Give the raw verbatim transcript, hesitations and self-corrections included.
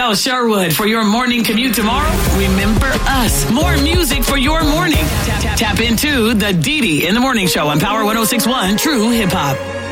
L Sherwood for your morning commute tomorrow. Remember us. More music for your morning. Tap, tap, tap into the Dee Dee in the Morning Show on Power one oh six point one True Hip Hop.